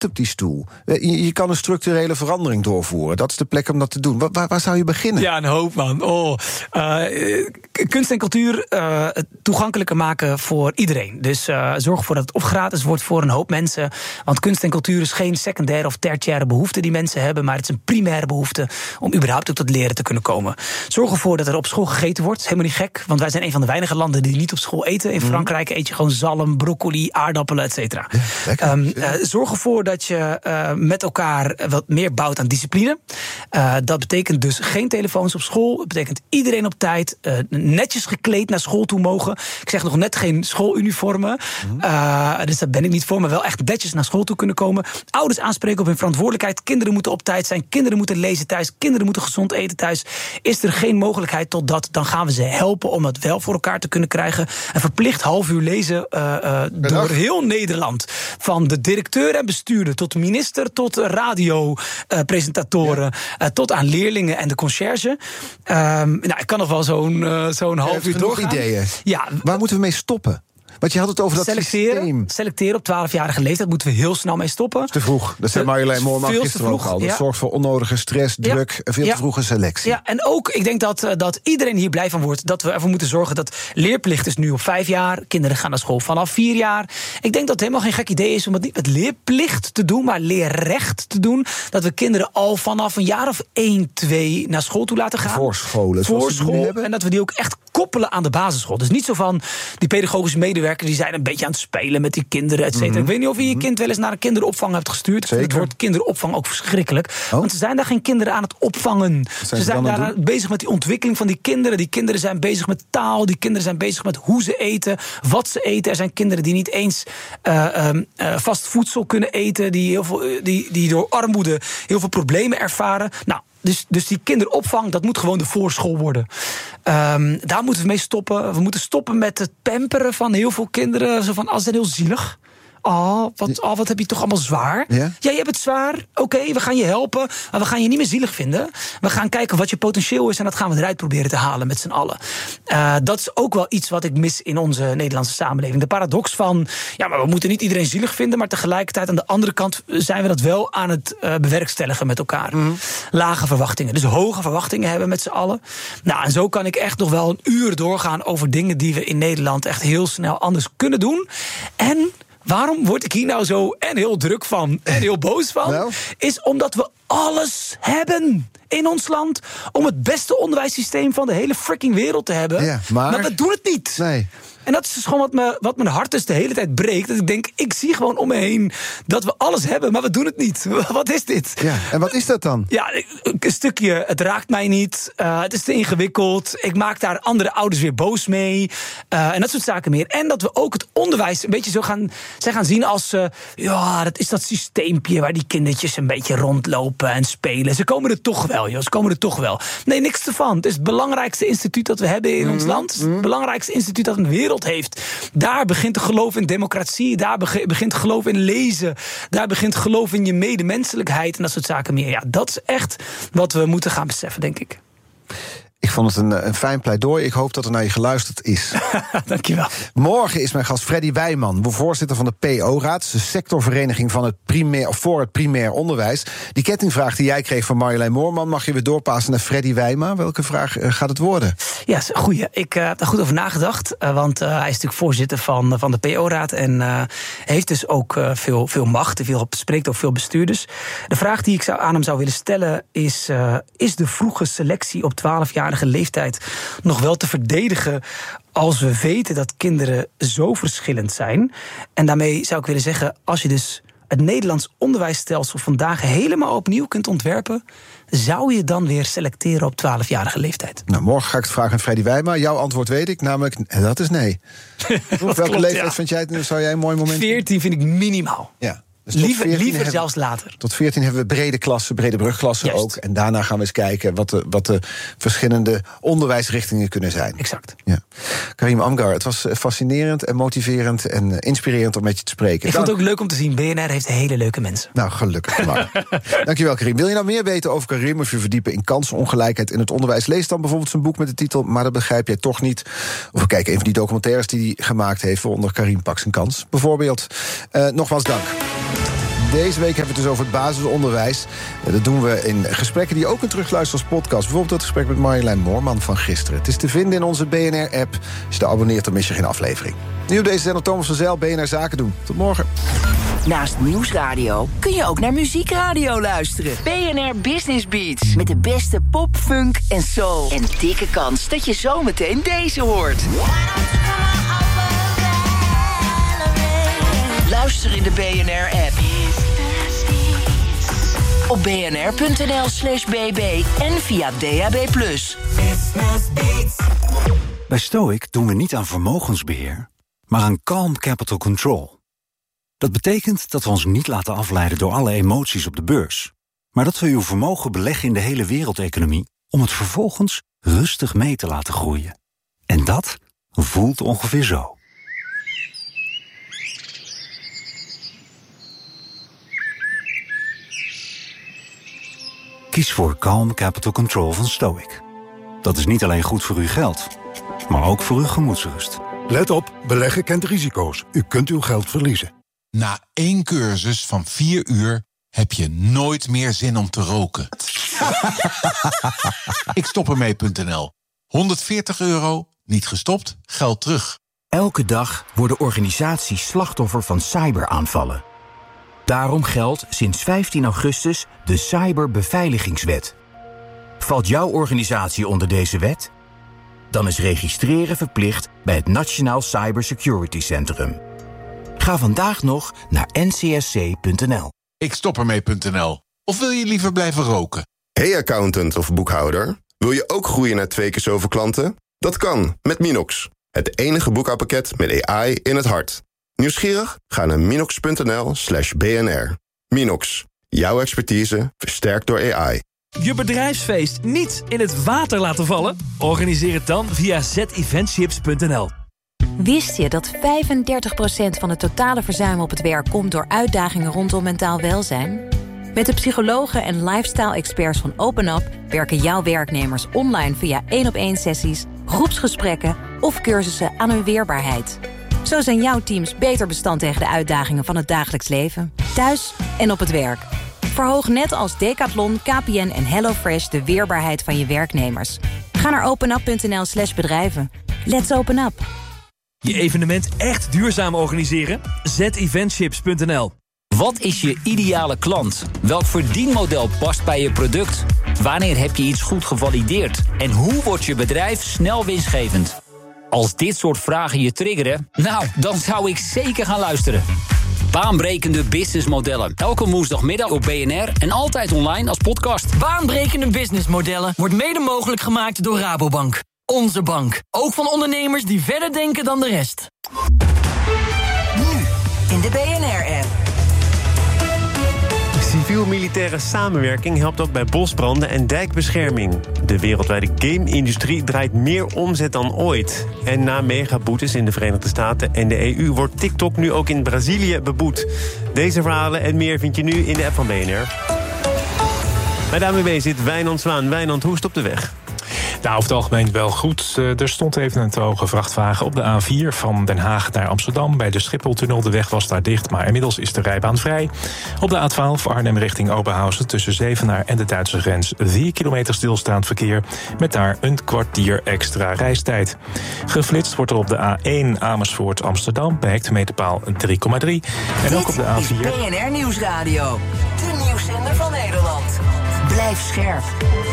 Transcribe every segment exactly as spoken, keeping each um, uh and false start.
op die stoel. Je, je kan een structurele verandering doorvoeren. Dat is de plek om dat te doen. Waar, waar, waar zou je beginnen? Ja, een hoop, man. Oh. Uh, kunst en cultuur uh, toegankelijker maken voor iedereen. Dus uh, zorg ervoor dat het of gratis wordt voor een hoop mensen. Want kunst en cultuur is geen secundaire of tertiaire behoefte die mensen hebben, maar het is een primaire behoefte om überhaupt ook tot leren te kunnen komen. Zorg ervoor dat er op school gegeten wordt. Dat is helemaal niet gek, want wij zijn een van de weinige landen die niet op school eten. In Frankrijk eet je gewoon zalm, broccoli, aardappelen, et cetera. Ja, um, uh, zorg ervoor dat je uh, met elkaar wat meer bouwt aan discipline. Uh, dat betekent dus geen telefoons op school. Dat betekent iedereen op tijd, uh, netjes gekleed naar school toe mogen. Ik zeg nog net geen schooluniformen. Uh, dus daar ben ik niet voor, maar wel echt netjes naar school toe kunnen komen. Ouders aanspreken op hun verantwoordelijkheid. Kinderen moeten op tijd zijn. Kinderen moeten lezen thuis. Kinderen moeten gezond eten thuis. Is er geen mogelijkheid tot dat, dan gaan we ze helpen om het wel voor elkaar te kunnen krijgen. Een verplicht half uur lezen uh, uh, door heel Nederland. Van de directeur en bestuurder tot minister, tot radiopresentatoren, uh, ja. uh, tot aan leerlingen en de conciërge. Um, nou, ik kan nog wel zo'n uh, zo'n half uur doorgaan. Nog ideeën. Ja, waar moeten we mee stoppen? Want je had het over dat selecteren, systeem. Selecteren op twaalfjarige leeftijd moeten we heel snel mee stoppen. Dat is te vroeg. Dat zei Marjolein Moorman gisteren ook al. Dat ja. zorgt voor onnodige stress, druk, ja. veel te ja. vroege selectie. Ja, en ook, ik denk dat, dat iedereen hier blij van wordt, dat we ervoor moeten zorgen dat leerplicht is nu op vijf jaar. Kinderen gaan naar school vanaf vier jaar. Ik denk dat het helemaal geen gek idee is om het niet met leerplicht te doen, maar leerrecht te doen. Dat we kinderen al vanaf een jaar of één, twee naar school toe laten gaan. Voor scholen. Voor school. En dat we die ook echt koppelen aan de basisschool. Dus niet zo van die pedagogische medewerkers die zijn een beetje aan het spelen met die kinderen, et cetera. Mm-hmm. Ik weet niet of je je kind wel eens naar een kinderopvang hebt gestuurd. Zeker. Het woord kinderopvang ook verschrikkelijk. Oh. Want ze zijn daar geen kinderen aan het opvangen. Zijn ze zijn daar aan bezig met die ontwikkeling van die kinderen. Die kinderen zijn bezig met taal. Die kinderen zijn bezig met hoe ze eten, wat ze eten. Er zijn kinderen die niet eens uh, um, uh, vast voedsel kunnen eten. Die, heel veel, uh, die, die door armoede heel veel problemen ervaren. Nou, Dus, dus die kinderopvang, dat moet gewoon de voorschool worden. Um, daar moeten we mee stoppen. We moeten stoppen met het pamperen van heel veel kinderen. Zo van, als het heel zielig. Oh wat, oh, wat heb je toch allemaal zwaar? Ja, ja je hebt het zwaar. Oké, okay, we gaan je helpen. Maar we gaan je niet meer zielig vinden. We gaan kijken wat je potentieel is. En dat gaan we eruit proberen te halen met z'n allen. Uh, dat is ook wel iets wat ik mis in onze Nederlandse samenleving. De paradox van, ja, maar we moeten niet iedereen zielig vinden. Maar tegelijkertijd aan de andere kant zijn we dat wel aan het uh, bewerkstelligen met elkaar. Mm. Lage verwachtingen. Dus hoge verwachtingen hebben met z'n allen. Nou, en zo kan ik echt nog wel een uur doorgaan over dingen die we in Nederland echt heel snel anders kunnen doen. En waarom word ik hier nou zo en heel druk van en heel boos van? Nou. Is omdat we alles hebben in ons land om het beste onderwijssysteem van de hele freaking wereld te hebben. Ja, maar... maar we doen het niet. Nee. En dat is dus gewoon wat, me, wat mijn hart dus de hele tijd breekt. Dat ik denk, ik zie gewoon om me heen dat we alles hebben, maar we doen het niet. Wat is dit? Ja, en wat is dat dan? Ja, een stukje, het raakt mij niet. Uh, het is te ingewikkeld. Ik maak daar andere ouders weer boos mee. Uh, en dat soort zaken meer. En dat we ook het onderwijs een beetje zo gaan, zijn gaan zien als... Uh, ja, dat is dat systeempje waar die kindertjes een beetje rondlopen en spelen. Ze komen er toch wel, joh. Ze komen er toch wel. Nee, niks ervan. Het is het belangrijkste instituut dat we hebben in mm-hmm. ons land. Het, het belangrijkste instituut dat een wereld heeft. Daar begint het geloof in democratie. Daar begint het geloof in lezen. Daar begint het geloof in je medemenselijkheid en dat soort zaken meer. Ja, dat is echt wat we moeten gaan beseffen, denk ik. Ik vond het een, een fijn pleidooi. Ik hoop dat er naar je geluisterd is. Dankjewel. Morgen is mijn gast Freddy Wijman, voorzitter van de P O-raad, de sectorvereniging van het primair, of voor het primair onderwijs. Die kettingvraag die jij kreeg van Marjolein Moorman mag je weer doorpassen naar Freddy Wijman. Welke vraag uh, gaat het worden? Ja, goeie. Ik uh, heb daar goed over nagedacht. Uh, want uh, hij is natuurlijk voorzitter van, van de P O-raad en uh, heeft dus ook uh, veel, veel macht. Veel, spreekt ook veel bestuurders. De vraag die ik zou, aan hem zou willen stellen is: uh, is de vroege selectie op twaalf jaar leeftijd nog wel te verdedigen als we weten dat kinderen zo verschillend zijn? En daarmee zou ik willen zeggen, als je dus het Nederlands onderwijsstelsel vandaag helemaal opnieuw kunt ontwerpen, zou je dan weer selecteren op twaalfjarige leeftijd? Nou, morgen ga ik het vragen aan Freddy Wijma. Jouw antwoord weet ik, namelijk dat is nee. Op welke leeftijd ja. vind jij, zou jij een mooi moment? veertien vind ik minimaal. Ja. Dus liever liever hebben, zelfs later. Tot veertien hebben we brede klassen, brede brugklassen Juist. ook. En daarna gaan we eens kijken wat de, wat de verschillende onderwijsrichtingen kunnen zijn. Exact. Ja. Karim Amgar, het was fascinerend en motiverend en inspirerend om met je te spreken. Ik vond het ook leuk om te zien. B N R heeft hele leuke mensen. Nou, gelukkig maar. Dankjewel, Karim. Wil je nou meer weten over Karim of je verdiepen in kansenongelijkheid in het onderwijs? Lees dan bijvoorbeeld zijn boek met de titel Maar dat begrijp jij toch niet. Of we kijken even die documentaires die hij gemaakt heeft, waaronder Karim Pakt zijn kans. Bijvoorbeeld. Uh, nogmaals dank. Deze week hebben we het dus over het basisonderwijs. Dat doen we in gesprekken die je ook kunt terugluisteren als podcast. Bijvoorbeeld het gesprek met Marjolein Moorman van gisteren. Het is te vinden in onze B N R-app. Als je je abonneert, dan mis je geen aflevering. Nu op deze zender Thomas van Zijl, B N R Zaken doen. Tot morgen. Naast Nieuwsradio kun je ook naar muziekradio luisteren. B N R Business Beats. Met de beste pop, funk en soul. En dikke kans dat je zometeen deze hoort. Luister in de B N R-app. Op bnr.nl slash bb en via D A B plus. Bij Stoic doen we niet aan vermogensbeheer, maar aan calm capital control. Dat betekent dat we ons niet laten afleiden door alle emoties op de beurs, maar dat we uw vermogen beleggen in de hele wereldeconomie om het vervolgens rustig mee te laten groeien. En dat voelt ongeveer zo. Kies voor Calm Capital Control van Stoic. Dat is niet alleen goed voor uw geld, maar ook voor uw gemoedsrust. Let op, beleggen kent risico's. U kunt uw geld verliezen. Na één cursus van vier uur heb je nooit meer zin om te roken. Ik stop ermee punt n l. honderdveertig euro, niet gestopt, geld terug. Elke dag worden organisaties slachtoffer van cyberaanvallen. Daarom geldt sinds vijftien augustus de Cyberbeveiligingswet. Valt jouw organisatie onder deze wet? Dan is registreren verplicht bij het Nationaal Cybersecurity Centrum. Ga vandaag nog naar n c s c punt n l. Ik stop ermee punt n l. Of wil je liever blijven roken? Hey accountant of boekhouder, wil je ook groeien naar twee keer zoveel klanten? Dat kan met Minox, het enige boekhoudpakket met A I in het hart. Nieuwsgierig? Ga naar minox punt n l slash b n r. Minox, jouw expertise versterkt door A I. Je bedrijfsfeest niet in het water laten vallen? Organiseer het dan via z eventships punt n l. Wist je dat vijfendertig procent van het totale verzuim op het werk komt door uitdagingen rondom mentaal welzijn? Met de psychologen en lifestyle-experts van OpenUp werken jouw werknemers online via één-op-één sessies, groepsgesprekken of cursussen aan hun weerbaarheid. Zo zijn jouw teams beter bestand tegen de uitdagingen van het dagelijks leven, thuis en op het werk. Verhoog net als Decathlon, K P N en HelloFresh de weerbaarheid van je werknemers. Ga naar openup punt n l slash bedrijven. Let's open up. Je evenement echt duurzaam organiseren? z eventships punt n l. Wat is je ideale klant? Welk verdienmodel past bij je product? Wanneer heb je iets goed gevalideerd? En hoe wordt je bedrijf snel winstgevend? Als dit soort vragen je triggeren, nou, dan zou ik zeker gaan luisteren. Baanbrekende businessmodellen. Elke woensdagmiddag op B N R en altijd online als podcast. Baanbrekende businessmodellen wordt mede mogelijk gemaakt door Rabobank. Onze bank. Ook van ondernemers die verder denken dan de rest. Nu in de B N R-app. Civiel-militaire samenwerking helpt ook bij bosbranden en dijkbescherming. De wereldwijde game-industrie draait meer omzet dan ooit. En na megaboetes in de Verenigde Staten en de E U wordt TikTok nu ook in Brazilië beboet. Deze verhalen en meer vind je nu in de app van B N R. Bij de A N W B zit Wijnand Zwaan. Wijnand, hoe is het op de weg? Nou, over het algemeen wel goed. Er stond even een te hoge vrachtwagen op de A vier van Den Haag naar Amsterdam. Bij de Schipholtunnel, de weg was daar dicht, maar inmiddels is de rijbaan vrij. Op de A twaalf Arnhem richting Oberhausen tussen Zevenaar en de Duitse grens vier kilometer stilstaand verkeer, met daar een kwartier extra reistijd. Geflitst wordt er op de A één Amersfoort Amsterdam bij hectometerpaal drie komma drie. En ook op de A vier... Dit is B N R Nieuwsradio, de nieuwszender van Nederland. Blijf scherp.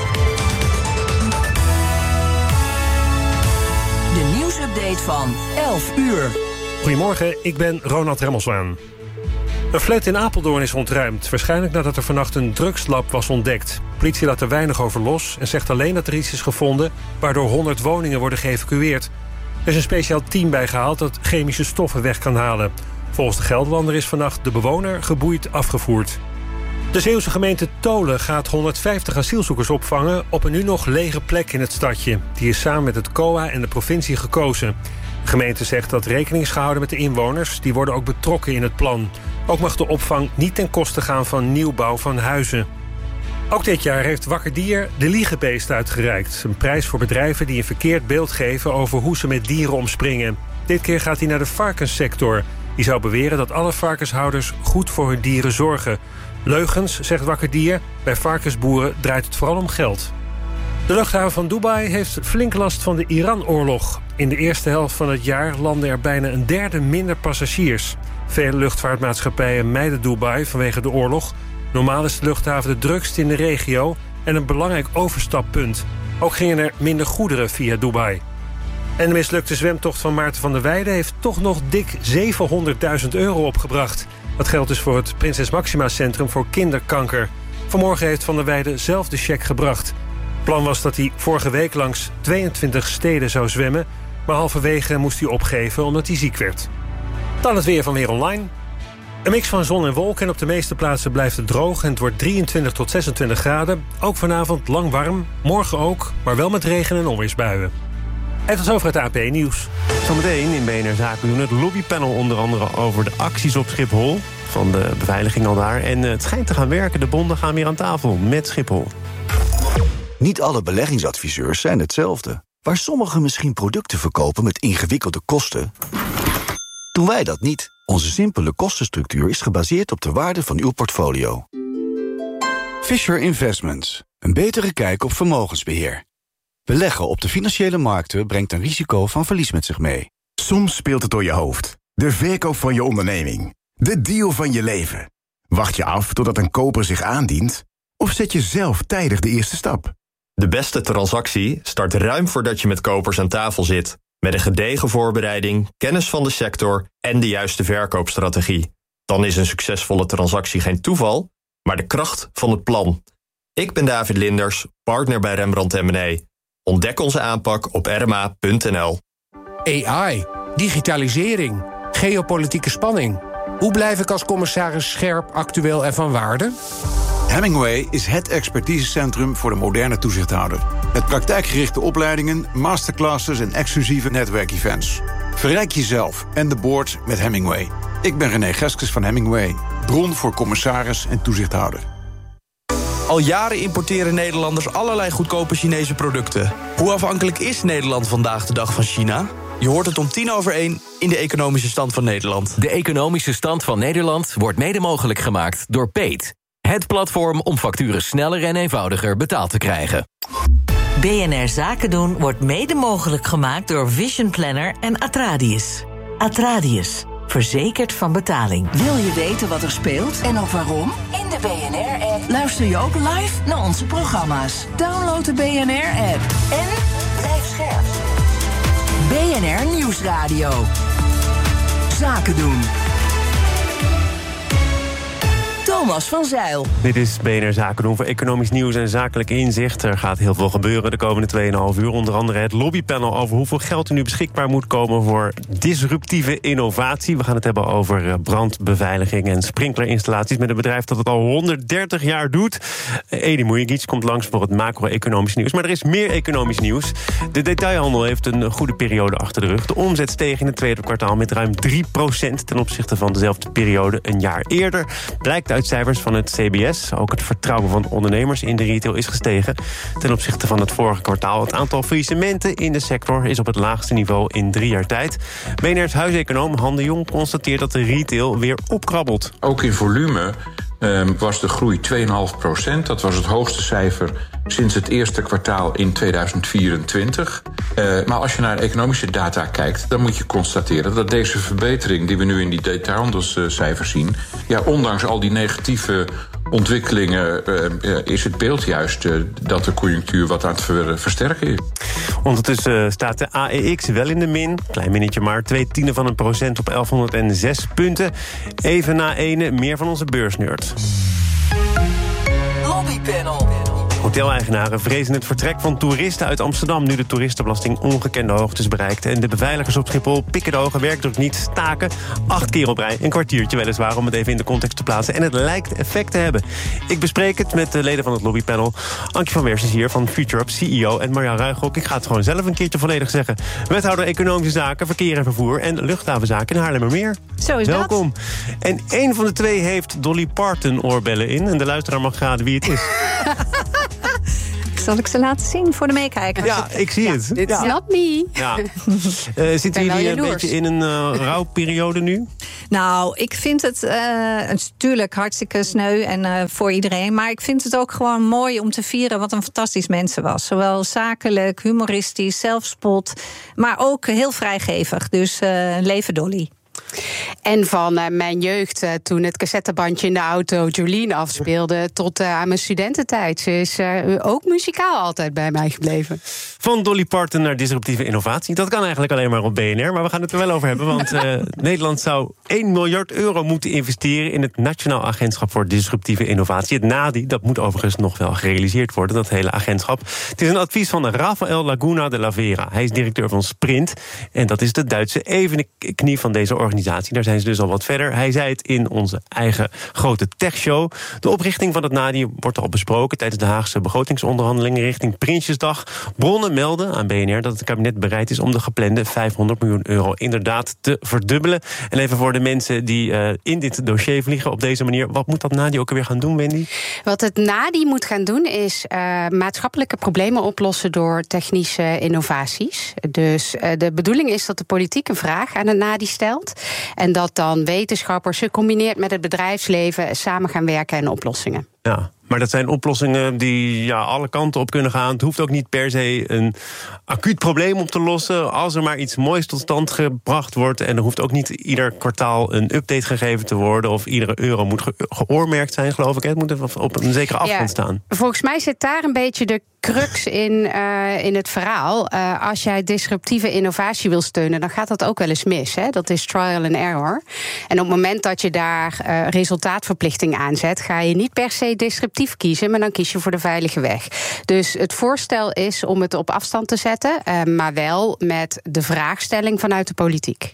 De nieuwsupdate van elf uur. Goedemorgen, ik ben Ronald Remmelswaan. Een flat in Apeldoorn is ontruimd. Waarschijnlijk nadat er vannacht een drugslab was ontdekt. Politie laat er weinig over los en zegt alleen dat er iets is gevonden, waardoor honderd woningen worden geëvacueerd. Er is een speciaal team bijgehaald dat chemische stoffen weg kan halen. Volgens de Gelderlander is vannacht de bewoner geboeid afgevoerd. De Zeeuwse gemeente Tolen gaat honderdvijftig asielzoekers opvangen op een nu nog lege plek in het stadje. Die is samen met het C O A en de provincie gekozen. De gemeente zegt dat rekening is gehouden met de inwoners. Die worden ook betrokken in het plan. Ook mag de opvang niet ten koste gaan van nieuwbouw van huizen. Ook dit jaar heeft Wakker Dier de Liegebeest uitgereikt. Een prijs voor bedrijven die een verkeerd beeld geven over hoe ze met dieren omspringen. Dit keer gaat hij naar de varkenssector. Die zou beweren dat alle varkenshouders goed voor hun dieren zorgen. Leugens, zegt Wakker Dier. Bij varkensboeren draait het vooral om geld. De luchthaven van Dubai heeft flink last van de Iran-oorlog. In de eerste helft van het jaar landden er bijna een derde minder passagiers. Vele luchtvaartmaatschappijen mijden Dubai vanwege de oorlog. Normaal is de luchthaven de drukst in de regio en een belangrijk overstappunt. Ook gingen er minder goederen via Dubai. En de mislukte zwemtocht van Maarten van der Weijden heeft toch nog dik zevenhonderdduizend euro opgebracht. Dat geldt dus voor het Prinses Maxima Centrum voor Kinderkanker. Vanmorgen heeft Van der Weijden zelf de cheque gebracht. Het plan was dat hij vorige week langs tweeëntwintig steden zou zwemmen, maar halverwege moest hij opgeven omdat hij ziek werd. Dan het weer van Weer Online. Een mix van zon en wolken en op de meeste plaatsen blijft het droog en het wordt drieëntwintig tot zesentwintig graden. Ook vanavond lang warm, morgen ook, maar wel met regen en onweersbuien. En tot zover het A P Nieuws. Zometeen in B N R Zaken doen het lobbypanel onder andere over de acties op Schiphol. Van de beveiliging al daar. En het schijnt te gaan werken. De bonden gaan weer aan tafel met Schiphol. Niet alle beleggingsadviseurs zijn hetzelfde. Waar sommigen misschien producten verkopen met ingewikkelde kosten, doen wij dat niet. Onze simpele kostenstructuur is gebaseerd op de waarde van uw portfolio. Fisher Investments. Een betere kijk op vermogensbeheer. Beleggen op de financiële markten brengt een risico van verlies met zich mee. Soms speelt het door je hoofd. De verkoop van je onderneming. De deal van je leven. Wacht je af totdat een koper zich aandient? Of zet je zelf tijdig de eerste stap? De beste transactie start ruim voordat je met kopers aan tafel zit. Met een gedegen voorbereiding, kennis van de sector en de juiste verkoopstrategie. Dan is een succesvolle transactie geen toeval, maar de kracht van het plan. Ik ben David Linders, partner bij Rembrandt en Mené. Ontdek onze aanpak op r m a punt n l. A I, digitalisering, geopolitieke spanning. Hoe blijf ik als commissaris scherp, actueel en van waarde? Hemingway is het expertisecentrum voor de moderne toezichthouder. Met praktijkgerichte opleidingen, masterclasses en exclusieve netwerkevents. Verrijk jezelf en de board met Hemingway. Ik ben René Geskes van Hemingway, bron voor commissaris en toezichthouder. Al jaren importeren Nederlanders allerlei goedkope Chinese producten. Hoe afhankelijk is Nederland vandaag de dag van China? Je hoort het om tien over één in de Economische Stand van Nederland. De Economische Stand van Nederland wordt mede mogelijk gemaakt door Peet. Het platform om facturen sneller en eenvoudiger betaald te krijgen. B N R Zaken doen wordt mede mogelijk gemaakt door Vision Planner en Atradius. Atradius, verzekerd van betaling. Wil je weten wat er speelt en ook waarom? In de B N R-app luister je ook live naar onze programma's. Download de B N R-app en blijf scherp. B N R Nieuwsradio. Zaken doen. Thomas van Zijl. Dit is B N R Zaken doen voor economisch nieuws en zakelijk inzicht. Er gaat heel veel gebeuren de komende twee komma vijf uur. Onder andere het lobbypanel over hoeveel geld er nu beschikbaar moet komen voor disruptieve innovatie. We gaan het hebben over brandbeveiliging en sprinklerinstallaties met een bedrijf dat het al honderddertig jaar doet. Edi Mujigic komt langs voor het macro-economisch nieuws. Maar er is meer economisch nieuws. De detailhandel heeft een goede periode achter de rug. De omzet steeg in het tweede kwartaal met ruim drie procent ten opzichte van dezelfde periode een jaar eerder. Blijkt uit Uit cijfers van het C B S. Ook het vertrouwen van ondernemers in de retail is gestegen ten opzichte van het vorige kwartaal. Het aantal faillissementen in de sector is op het laagste niveau in drie jaar tijd. B N R's huiseconoom Han de Jong constateert dat de retail weer opkrabbelt. Ook in volume um, was de groei twee komma vijf procent. Dat was het hoogste cijfer sinds het eerste kwartaal in tweeduizend vierentwintig. Uh, maar als je naar economische data kijkt, dan moet je constateren dat deze verbetering die we nu in die detailhandelscijfers zien, ja, ondanks al die negatieve ontwikkelingen uh, uh, is het beeld juist uh, dat de conjunctuur wat aan het ver, versterken is. Ondertussen staat de A E X wel in de min. Klein minnetje maar, twee tienden van een procent op elfhonderdzes punten. Even na ene, meer van onze beursnerd. Lobbypanel. Hoteleigenaren vrezen het vertrek van toeristen uit Amsterdam nu de toeristenbelasting ongekende hoogtes bereikt. En de beveiligers op Schiphol pikken de hoge werkdruk niet, staken. Acht keer op rij, een kwartiertje weliswaar, om het even in de context te plaatsen. En het lijkt effect te hebben. Ik bespreek het met de leden van het lobbypanel. Ankie van Weers is hier van FutureUp, C E O. En Marjan Ruigrok, ik ga het gewoon zelf een keertje volledig zeggen. Wethouder Economische Zaken, Verkeer en Vervoer en Luchthavenzaken in Haarlemmermeer. Zo is Welkom. dat. En één van de twee heeft Dolly Parton oorbellen in. En de luisteraar mag raden wie het is. Zal ik ze laten zien voor de meekijkers? Ja, ik zie het. It's not me. Ja. Uh, zitten jullie een beetje in een uh, rouwperiode nu? Nou, ik vind het uh, natuurlijk hartstikke sneu en uh, voor iedereen. Maar ik vind het ook gewoon mooi om te vieren wat een fantastisch mens was. Zowel zakelijk, humoristisch, zelfspot, maar ook heel vrijgevig. Dus uh, leven Dolly. En van uh, mijn jeugd, uh, toen het cassettebandje in de auto Jolien afspeelde, tot uh, aan mijn studententijd. Ze is uh, ook muzikaal altijd bij mij gebleven. Van Dolly Parton naar disruptieve innovatie. Dat kan eigenlijk alleen maar op B N R, maar we gaan het er wel over hebben. Want uh, Nederland zou één miljard euro moeten investeren in het Nationaal Agentschap voor Disruptieve Innovatie. Het NADI, dat moet overigens nog wel gerealiseerd worden, dat hele agentschap. Het is een advies van Rafael Laguna de la Vera. Hij is directeur van Sprint. En dat is de Duitse evenknie van deze organisatie. Daar zijn ze dus al wat verder. Hij zei het in onze eigen grote techshow. De oprichting van het NADI wordt al besproken tijdens de Haagse begrotingsonderhandelingen richting Prinsjesdag. Bronnen melden aan B N R dat het kabinet bereid is om de geplande vijfhonderd miljoen euro inderdaad te verdubbelen. En even voor de mensen die uh, in dit dossier vliegen op deze manier. Wat moet dat NADI ook weer gaan doen, Wendy? Wat het NADI moet gaan doen is uh, maatschappelijke problemen oplossen door technische innovaties. Dus uh, de bedoeling is dat de politiek een vraag aan het NADI stelt. En dat dan wetenschappers gecombineerd met het bedrijfsleven samen gaan werken aan oplossingen. Ja, maar dat zijn oplossingen die ja, alle kanten op kunnen gaan. Het hoeft ook niet per se een acuut probleem op te lossen. Als er maar iets moois tot stand gebracht wordt. En er hoeft ook niet ieder kwartaal een update gegeven te worden. Of iedere euro moet ge- geoormerkt zijn, geloof ik. Het moet even op een zekere afstand ja, staan. Volgens mij zit daar een beetje de crux in, uh, in het verhaal. Uh, als jij disruptieve innovatie wil steunen, dan gaat dat ook wel eens mis. Hè? Dat is trial and error. En op het moment dat je daar uh, resultaatverplichting aanzet, ga je niet per se disruptief kiezen, maar dan kies je voor de veilige weg. Dus het voorstel is om het op afstand te zetten, uh, maar wel met de vraagstelling vanuit de politiek.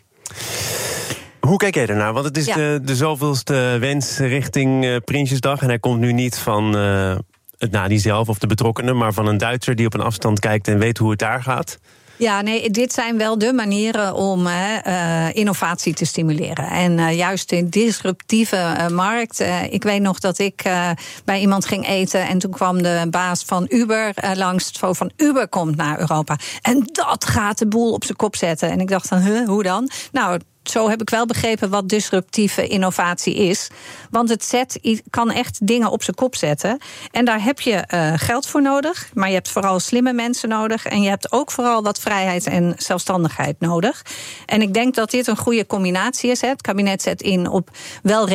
Hoe kijk jij ernaar? Want het is ja. de, de zoveelste wens richting uh, Prinsjesdag. En hij komt nu niet van uh, het NADI zelf of de betrokkenen, maar van een Duitser die op een afstand kijkt en weet hoe het daar gaat. Ja, nee, dit zijn wel de manieren om uh, innovatie te stimuleren. En uh, juist in disruptieve uh, markt. Uh, ik weet nog dat ik uh, bij iemand ging eten en toen kwam de baas van Uber uh, langs. Zo van Uber komt naar Europa. En dat gaat de boel op zijn kop zetten. En ik dacht van, huh, hoe dan? Nou, zo heb ik wel begrepen wat disruptieve innovatie is. Want het zet, kan echt dingen op zijn kop zetten. En daar heb je uh, geld voor nodig. Maar je hebt vooral slimme mensen nodig. En je hebt ook vooral wat vrijheid en zelfstandigheid nodig. En ik denk dat dit een goede combinatie is. Hè. Het kabinet zet in op wel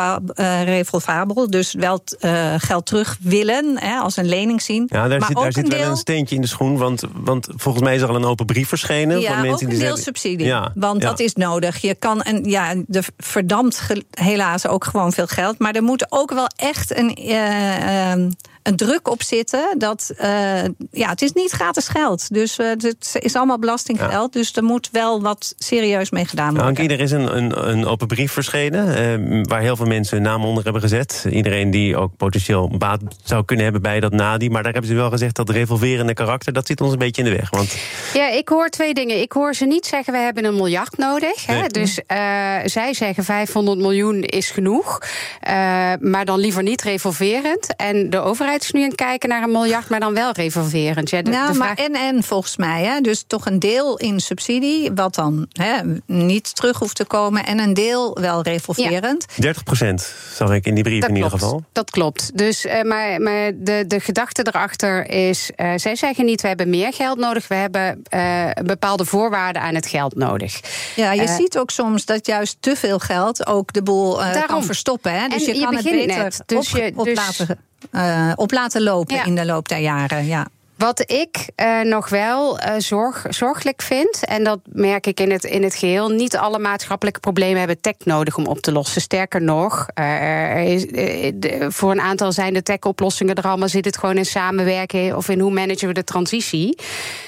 revolvabel. Dus wel uh, geld terug willen, hè, als een lening zien. Ja, daar maar zit, daar zit deel, wel een steentje in de schoen. Want, want volgens mij is er al een open brief verschenen. Ja, van mensen ook een die deelsubsidie. Ja, want ja. dat is nodig. Je kan een, ja, de verdampt helaas ook gewoon veel geld. Maar er moet ook wel echt een, uh, uh, een druk op zitten. Dat, uh, ja, het is niet gratis geld. Dus uh, het is allemaal belastinggeld. Ja. Dus er moet wel wat serieus mee gedaan worden. Nou, er is een, een, een open brief verschenen. Uh, waar heel veel mensen hun naam onder hebben gezet. Iedereen die ook potentieel baat zou kunnen hebben bij dat NADI. Maar daar hebben ze wel gezegd dat revolverende karakter, dat zit ons een beetje in de weg. Want ja, ik hoor twee dingen. Ik hoor ze niet zeggen, we hebben een miljard nodig. Nee. Hè? Dus uh, zij zeggen vijfhonderd miljoen is genoeg. Uh, maar dan liever niet revolverend. En de overheid is nu aan het kijken naar een miljard, maar dan wel revolverend. Ja, de, nou, de vraag... maar en en volgens mij. Hè? Dus toch een deel in subsidie, wat dan hè, niet terug hoeft te komen. En een deel wel revolverend. Ja. dertig procent zag ik in die brief dat in klopt. ieder geval. Dat klopt. Dus, uh, maar maar de, de gedachte erachter is, uh, zij zeggen niet, we hebben meer geld nodig. We hebben uh, bepaalde voorwaarden aan het geld nodig. Ja, je uh, ziet ook soms dat juist te veel geld ook de boel uh, kan verstoppen. Hè? Dus en je je kan het beter net, dus op, je, op, dus... laten, uh, op laten lopen ja. in de loop der jaren. Ja. Wat ik uh, nog wel uh, zorg, zorgelijk vind, en dat merk ik in het, in het geheel, niet alle maatschappelijke problemen hebben tech nodig om op te lossen. Sterker nog, uh, er is, uh, de, voor een aantal zijn de tech-oplossingen er al, maar zit het gewoon in samenwerken of in hoe managen we de transitie.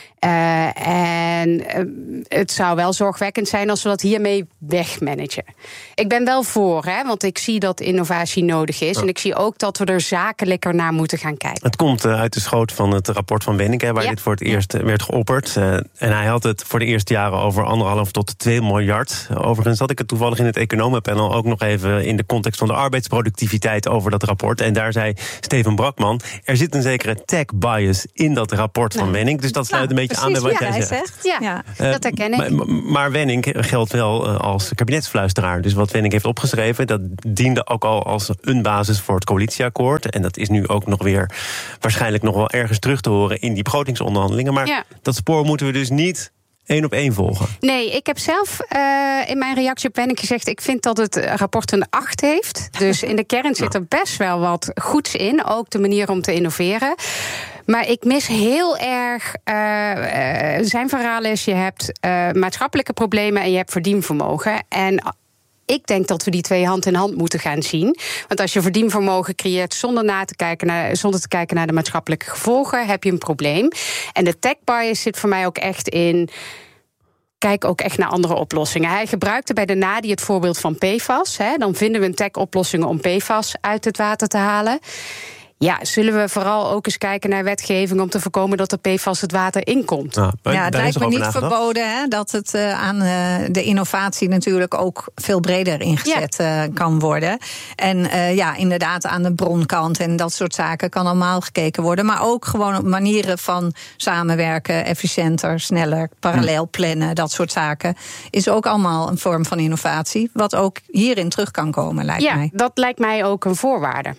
Uh, en uh, het zou wel zorgwekkend zijn als we dat hiermee wegmanagen. Ik ben wel voor, hè, want ik zie dat innovatie nodig is. Ja. En ik zie ook dat we er zakelijker naar moeten gaan kijken. Het komt uh, uit de schoot van het rapport van Wennink, waar ja. dit voor het eerst uh, werd geopperd. Uh, en hij had het voor de eerste jaren over anderhalf tot twee miljard. Overigens had ik het toevallig in het economenpanel ook nog even in de context van de arbeidsproductiviteit over dat rapport. En daar zei Steven Brakman, er zit een zekere tech bias in dat rapport van nou, Wennink. Dus dat sluit een beetje beetje precies, aan bij wat ja, jij hij zegt. zegt. Ja, Uh, dat herken ik. Maar, maar Wenning geldt wel uh, als kabinetsfluisteraar. Dus wat Wenning heeft opgeschreven, dat diende ook al als een basis voor het coalitieakkoord. En dat is nu ook nog weer waarschijnlijk nog wel ergens terug te horen in die begrotingsonderhandelingen. Maar ja. dat spoor moeten we dus niet één op één volgen. Nee, ik heb zelf uh, in mijn reactie op Wenning gezegd, ik vind dat het rapport een acht heeft. Dus in de kern zit er best wel wat goeds in. Ook de manier om te innoveren. Maar ik mis heel erg uh, uh, zijn verhaal is, je hebt uh, maatschappelijke problemen en je hebt verdienvermogen. En ik denk dat we die twee hand in hand moeten gaan zien. Want als je verdienvermogen creëert zonder, na te kijken naar, zonder te kijken naar de maatschappelijke gevolgen, heb je een probleem. En de tech bias zit voor mij ook echt in, kijk ook echt naar andere oplossingen. Hij gebruikte bij de Nadi het voorbeeld van P F A S. Hè. Dan vinden we een tech-oplossing om P F A S uit het water te halen. Ja, zullen we vooral ook eens kijken naar wetgeving om te voorkomen dat de P F A S het water inkomt? Ja, ja het lijkt me niet verboden hè, dat het uh, aan uh, de innovatie natuurlijk ook veel breder ingezet ja. uh, kan worden. En uh, ja, inderdaad aan de bronkant en dat soort zaken kan allemaal gekeken worden. Maar ook gewoon op manieren van samenwerken, efficiënter, sneller, parallel plannen, dat soort zaken. Is ook allemaal een vorm van innovatie, wat ook hierin terug kan komen, lijkt ja, mij. Ja, dat lijkt mij ook een voorwaarde.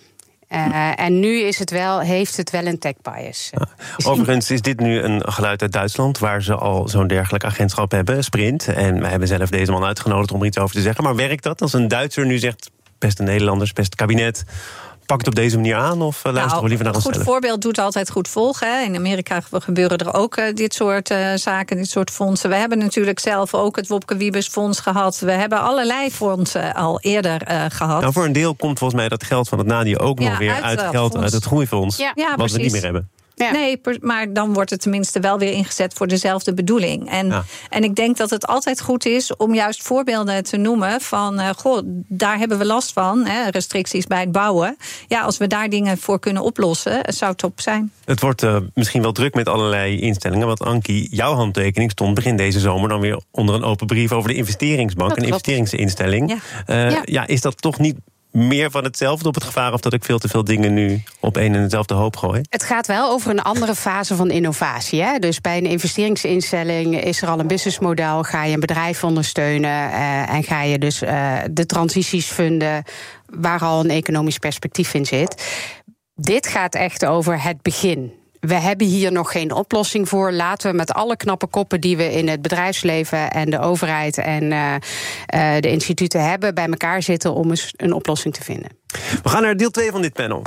Uh, en nu is het wel, heeft het wel een tech bias. Ja. Overigens is dit nu een geluid uit Duitsland, waar ze al zo'n dergelijk agentschap hebben, Sprint. En wij hebben zelf deze man uitgenodigd om er iets over te zeggen. Maar werkt dat als een Duitser nu zegt, beste Nederlanders, beste kabinet, pak het op deze manier aan of uh, luisteren nou, we liever naar onszelf? Een goed voorbeeld doet altijd goed volgen. Hè. In Amerika gebeuren er ook uh, dit soort uh, zaken, dit soort fondsen. We hebben natuurlijk zelf ook het Wopke Wiebes Fonds gehad. We hebben allerlei fondsen al eerder uh, gehad. Nou, voor een deel komt volgens mij dat geld van het Nadi ook ja, nog weer uit, uit het geld fonds. Uit het groeifonds. Ja, ja, wat precies. we niet meer hebben. Ja. Nee, maar dan wordt het tenminste wel weer ingezet voor dezelfde bedoeling. En, ja. en ik denk dat het altijd goed is om juist voorbeelden te noemen van, uh, goh, daar hebben we last van, hè, restricties bij het bouwen. Ja, als we daar dingen voor kunnen oplossen, zou het top zijn. Het wordt uh, misschien wel druk met allerlei instellingen, want Ankie, jouw handtekening stond begin deze zomer dan weer onder een open brief over de investeringsbank, een investeringsinstelling. Ja. Uh, ja. ja, is dat toch niet meer van hetzelfde op het gevaar of dat ik veel te veel dingen nu op één en dezelfde hoop gooi? Het gaat wel over een andere fase van innovatie. Hè? Dus bij een investeringsinstelling is er al een businessmodel, ga je een bedrijf ondersteunen uh, en ga je dus uh, de transities funden waar al een economisch perspectief in zit. Dit gaat echt over het begin. We hebben hier nog geen oplossing voor. Laten we met alle knappe koppen die we in het bedrijfsleven en de overheid en uh, uh, de instituten hebben bij elkaar zitten om eens een oplossing te vinden. We gaan naar deel twee van dit panel.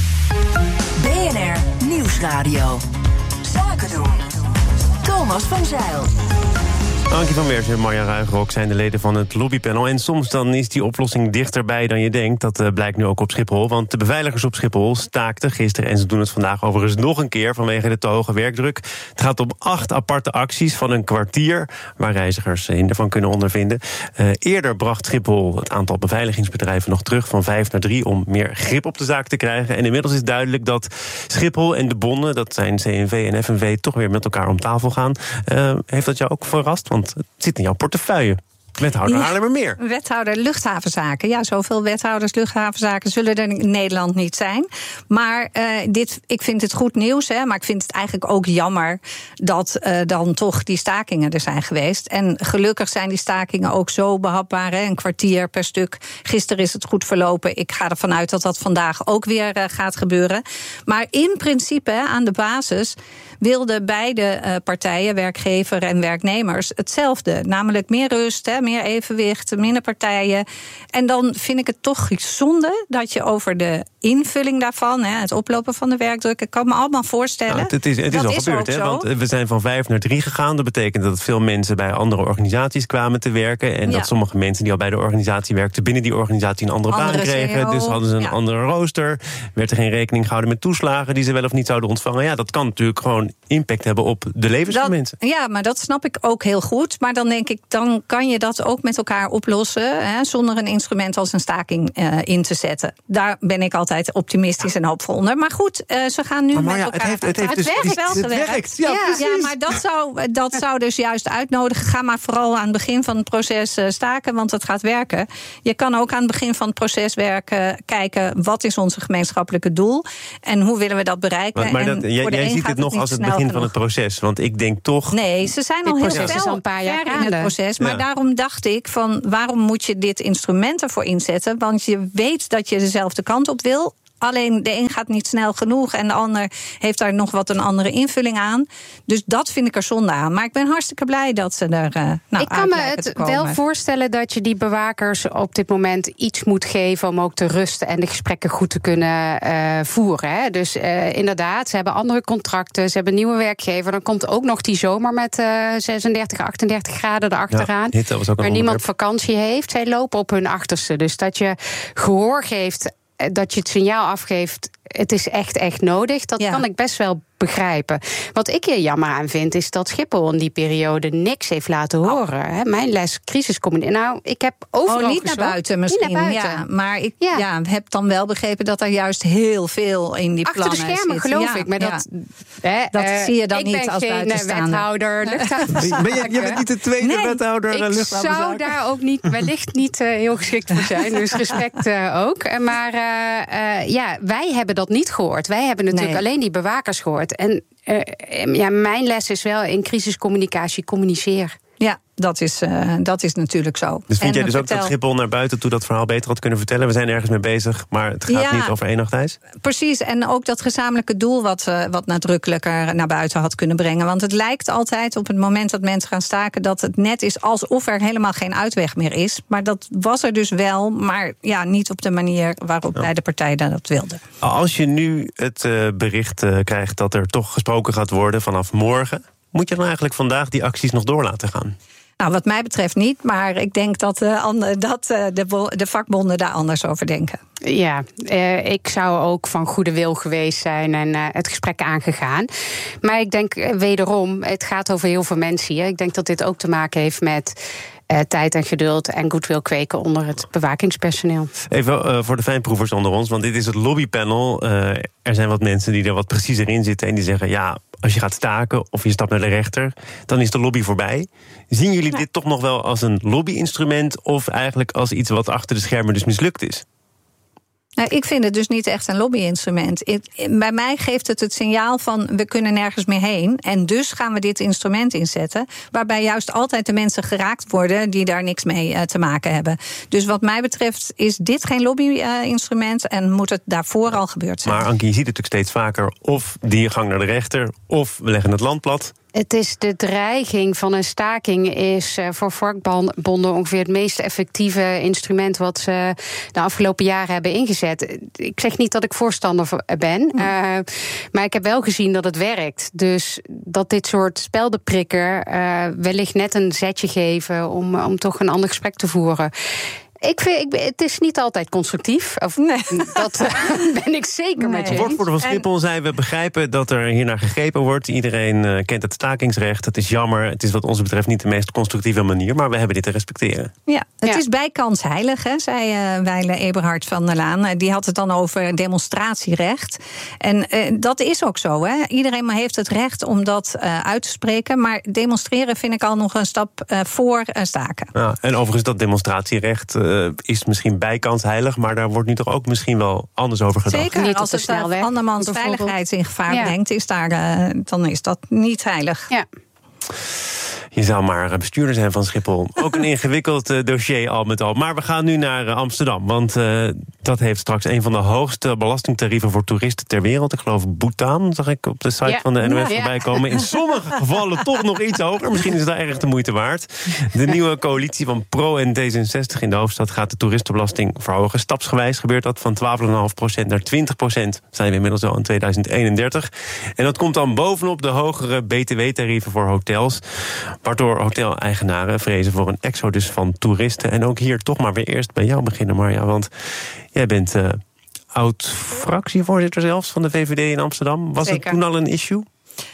B N R Nieuwsradio. Zaken doen. Thomas van Zeil. Ankie van Wersen en Marja Ruigrok zijn de leden van het lobbypanel. En soms dan is die oplossing dichterbij dan je denkt. Dat uh, blijkt nu ook op Schiphol. Want de beveiligers op Schiphol staakten gisteren, en ze doen het vandaag overigens nog een keer vanwege de te hoge werkdruk. Het gaat om acht aparte acties van een kwartier waar reizigers hinder van kunnen ondervinden. Uh, eerder bracht Schiphol het aantal beveiligingsbedrijven nog terug van vijf naar drie om meer grip op de zaak te krijgen. En inmiddels is duidelijk dat Schiphol en de bonden, dat zijn C N V en F N V, toch weer met elkaar om tafel gaan. Uh, heeft dat jou ook verrast? Want het zit in jouw portefeuille. Wethouder ja, Haarlemmermeer. Wethouder luchthavenzaken. Ja, zoveel wethouders luchthavenzaken zullen er in Nederland niet zijn. Maar uh, dit, ik vind het goed nieuws. Hè, maar ik vind het eigenlijk ook jammer dat uh, dan toch die stakingen er zijn geweest. En gelukkig zijn die stakingen ook zo behapbaar. Hè, een kwartier per stuk. Gisteren is het goed verlopen. Ik ga ervan uit dat dat vandaag ook weer uh, gaat gebeuren. Maar in principe, hè, aan de basis, wilden beide uh, partijen, werkgever en werknemers, hetzelfde. Namelijk meer rust, hè, meer evenwicht, minder partijen. En dan vind ik het toch zonde dat je over de invulling daarvan, hè, het oplopen van de werkdruk, ik kan me allemaal voorstellen. Nou, het is, het is al is gebeurd, hè, want we zijn van vijf naar drie gegaan. Dat betekent dat veel mensen bij andere organisaties kwamen te werken. En ja. dat sommige mensen die al bij de organisatie werkten, binnen die organisatie een andere, andere baan kregen. C E O. Dus hadden ze een ja. andere rooster. Werd er geen rekening gehouden met toeslagen die ze wel of niet zouden ontvangen. Ja, dat kan natuurlijk gewoon impact hebben op de levens dat, van mensen. Ja, maar dat snap ik ook heel goed. Maar dan denk ik, dan kan je dat ook met elkaar oplossen, hè, zonder een instrument als een staking uh, in te zetten. Daar ben ik altijd optimistisch en hoopvol onder. Maar goed, uh, ze gaan nu maar, maar met ja, elkaar. Het, heeft, het, heeft het dus, werkt wel het gewerkt. Werkt. Ja, ja, ja, maar dat zou, dat zou dus juist uitnodigen. Ga maar vooral aan het begin van het proces uh, staken, want het gaat werken. Je kan ook aan het begin van het proces werken, kijken wat is onze gemeenschappelijke doel en hoe willen we dat bereiken. Maar, maar en dat, jij, jij ziet het nog als het het begin genoeg. van het proces? Want ik denk toch... Nee, ze zijn al heel veel een paar jaar ver in het proces. Maar ja. daarom dacht ik, van waarom moet je dit instrument ervoor inzetten? Want je weet dat je dezelfde kant op wil. Alleen de een gaat niet snel genoeg en de ander heeft daar nog wat een andere invulling aan. Dus dat vind ik er zonde aan. Maar ik ben hartstikke blij dat ze er uh, nou, Ik kan me het wel voorstellen dat je die bewakers op dit moment iets moet geven om ook te rusten en de gesprekken goed te kunnen uh, voeren. Hè. Dus uh, inderdaad, ze hebben andere contracten, ze hebben een nieuwe werkgever. Dan komt ook nog die zomer met uh, zesendertig, achtendertig graden erachteraan. Ja, waar niemand onderwerp. vakantie heeft. Zij lopen op hun achterste. Dus dat je gehoor geeft, dat je het signaal afgeeft, het is echt, echt nodig. Dat ja. kan ik best wel begrijpen. Wat ik hier jammer aan vind, is dat Schiphol in die periode niks heeft laten horen. Oh. Mijn les crisiscommunicatie. Nou, ik heb overal Oh, niet naar buiten misschien. Naar buiten. Ja, maar ik ja. Ja, heb dan wel begrepen dat er juist heel veel in die Achter plannen zit. Achter de schermen, geloof ja, ik. Maar ja. dat, hè, dat uh, zie je dan niet als buitenstaander. Ik ben geen wethouder luchthavenzaken. Ben je, je bent niet de tweede nee, wethouder ik luchthavenzaken? zou daar ook niet, wellicht niet uh, heel geschikt voor zijn. Dus respect uh, ook. Maar uh, uh, ja, wij hebben dat niet gehoord. Wij hebben natuurlijk nee. alleen die bewakers gehoord. En uh, ja, mijn les is wel in crisiscommunicatie, communiceer. Ja, dat is, uh, dat is natuurlijk zo. Dus vind en jij dus vertel... ook dat Schiphol naar buiten toe dat verhaal beter had kunnen vertellen? We zijn ergens mee bezig, maar het gaat ja, niet over één nacht ijs? Precies, en ook dat gezamenlijke doel wat, uh, wat nadrukkelijker naar buiten had kunnen brengen. Want het lijkt altijd op het moment dat mensen gaan staken dat het net is alsof er helemaal geen uitweg meer is. Maar dat was er dus wel, maar ja, niet op de manier waarop ja. beide partijen dat wilden. Als je nu het uh, bericht uh, krijgt dat er toch gesproken gaat worden vanaf morgen, moet je dan eigenlijk vandaag die acties nog door laten gaan? Nou, wat mij betreft niet, maar ik denk dat, uh, dat uh, de, de vakbonden daar anders over denken. Ja, uh, ik zou ook van goede wil geweest zijn en uh, het gesprek aangegaan. Maar ik denk uh, wederom, het gaat over heel veel mensen hier. Ik denk dat dit ook te maken heeft met Uh, tijd en geduld en goodwill kweken onder het bewakingspersoneel. Even uh, voor de fijnproevers onder ons, want dit is het lobbypanel. Uh, er zijn wat mensen die er wat preciezer in zitten en die zeggen, ja, als je gaat staken of je stapt naar de rechter, dan is de lobby voorbij. Zien jullie ja. dit toch nog wel als een lobbyinstrument of eigenlijk als iets wat achter de schermen dus mislukt is? Nou, ik vind het dus niet echt een lobbyinstrument. Bij mij geeft het het signaal van we kunnen nergens meer heen. En dus gaan we dit instrument inzetten. Waarbij juist altijd de mensen geraakt worden die daar niks mee uh, te maken hebben. Dus wat mij betreft is dit geen lobbyinstrument uh, en moet het daarvoor al gebeurd zijn. Maar Ankie, je ziet het natuurlijk steeds vaker. Of die gang naar de rechter, of we leggen het land plat. Het is de dreiging van een staking is uh, voor vakbonden ongeveer het meest effectieve instrument wat ze de afgelopen jaren hebben ingezet. Ik zeg niet dat ik voorstander ben, uh, maar ik heb wel gezien dat het werkt. Dus dat dit soort speldenprikker uh, wellicht net een zetje geven om, om toch een ander gesprek te voeren. Ik vind, ik, het is niet altijd constructief. Of, nee. Dat uh, ben ik zeker nee. met je. De woordvoerder van Schiphol en... zei, we begrijpen dat er hier naar gegrepen wordt. Iedereen uh, kent het stakingsrecht. Het is jammer. Het is wat ons betreft niet de meest constructieve manier. Maar we hebben dit te respecteren. Ja, het ja. is bijkans heilig, hè, zei uh, Weile Eberhard van der Laan. Die had het dan over demonstratierecht. En uh, dat is ook zo. Hè. Iedereen heeft het recht om dat uh, uit te spreken. Maar demonstreren vind ik al nog een stap uh, voor uh, staken. Ja, en overigens dat demonstratierecht Uh, is misschien bijkans heilig, maar daar wordt nu toch ook misschien wel anders over gedacht. Zeker, niet als het uh, andermans veiligheid in gevaar ja. brengt, is daar, uh, dan is dat niet heilig. Ja. Je zou maar bestuurder zijn van Schiphol. Ook een ingewikkeld uh, dossier al met al. Maar we gaan nu naar uh, Amsterdam. Want uh, dat heeft straks een van de hoogste belastingtarieven voor toeristen ter wereld. Ik geloof Bhutan, zag ik op de site ja. van de N O S ja. voorbij komen. In sommige gevallen toch nog iets hoger. Misschien is dat erg de moeite waard. De nieuwe coalitie van Pro en D zesenzestig in de hoofdstad gaat de toeristenbelasting verhogen. Stapsgewijs gebeurt dat van twaalf komma vijf procent naar twintig procent. Zijn we inmiddels al in tweeduizend eenendertig. En dat komt dan bovenop de hogere B T W-tarieven voor hotels. Waardoor hoteleigenaren vrezen voor een exodus van toeristen. En ook hier toch maar weer eerst bij jou beginnen, Marja. Want jij bent uh, oud-fractievoorzitter zelfs van de V V D in Amsterdam. Was Zeker. Het toen al een issue?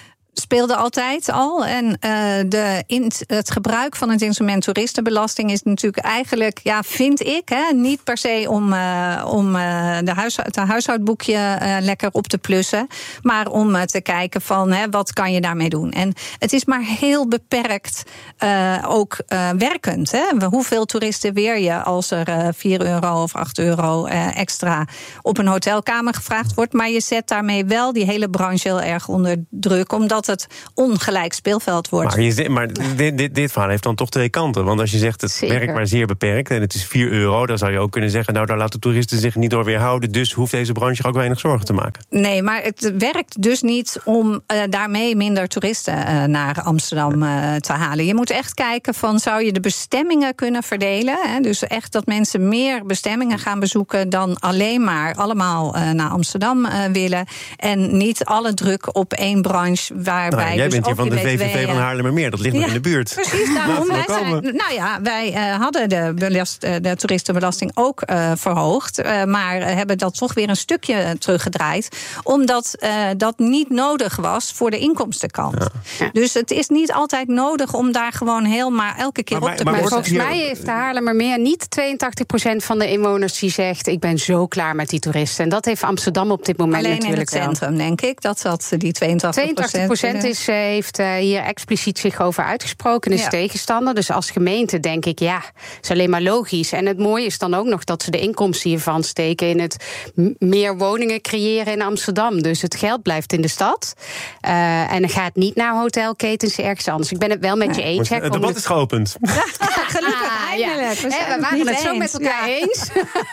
speelde altijd al. En uh, de in, het gebruik van het instrument toeristenbelasting is natuurlijk eigenlijk, ja, vind ik, hè, niet per se om, uh, om uh, de huis, het huishoudboekje uh, lekker op te plussen, maar om uh, te kijken van, hè, wat kan je daarmee doen. En het is maar heel beperkt uh, ook uh, werkend. Hè. Hoeveel toeristen weer je als er uh, vier euro of acht euro uh, extra op een hotelkamer gevraagd wordt, maar je zet daarmee wel die hele branche heel erg onder druk, omdat het ongelijk speelveld wordt. Maar, je, maar dit, dit, dit verhaal heeft dan toch twee kanten. Want als je zegt het Zeker. werkt maar zeer beperkt en het is vier euro, dan zou je ook kunnen zeggen, nou, daar laten toeristen zich niet door weerhouden, dus hoeft deze branche ook weinig zorgen te maken. Nee, maar het werkt dus niet om uh, daarmee minder toeristen uh, naar Amsterdam uh, te halen. Je moet echt kijken van, zou je de bestemmingen kunnen verdelen? Hè? Dus echt dat mensen meer bestemmingen gaan bezoeken dan alleen maar allemaal uh, naar Amsterdam uh, willen. En niet alle druk op één branche waarbij. Nou, jij dus bent hier ook van de die V V V B T W, van Haarlemmermeer, dat ligt ja, nog in de buurt. Precies, daarom. Wij zijn, nou ja, wij uh, hadden de, belast, de toeristenbelasting ook uh, verhoogd, uh, maar uh, hebben dat toch weer een stukje teruggedraaid, omdat uh, dat niet nodig was voor de inkomstenkant. Ja. Ja. Dus het is niet altijd nodig om daar gewoon heel maar elke keer maar, op te maar, maar volgens hier... mij heeft de Haarlemmermeer niet tweeëntachtig procent van de inwoners die zegt, ik ben zo klaar met die toeristen. En dat heeft Amsterdam op dit moment alleen natuurlijk in het centrum, wel. Denk ik, dat dat die tweeëntachtig procent... tweeëntachtig procent is, uh, heeft uh, hier expliciet zich over uitgesproken, is ja. tegenstander. Dus als gemeente denk ik, ja, is alleen maar logisch. En het mooie is dan ook nog dat ze de inkomsten hiervan steken in het m- meer woningen creëren in Amsterdam. Dus het geld blijft in de stad. Uh, en het gaat niet naar hotelketens ergens anders. Ik ben het wel met je eens. Het debat de... is geopend. Ja, gelukkig, ah, ja. We, we waren het, het zo eens. met elkaar ja. eens.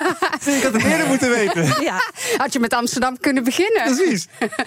Ik had het eerder moeten weten. Ja. Had je met Amsterdam kunnen beginnen. Precies.